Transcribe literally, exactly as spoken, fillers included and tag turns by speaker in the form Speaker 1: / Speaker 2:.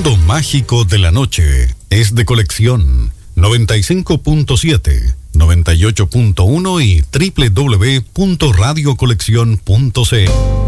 Speaker 1: mundo mágico de la noche es de Colección noventa y cinco punto siete, noventa y ocho punto uno y doble u doble u doble u punto radio colección punto c l.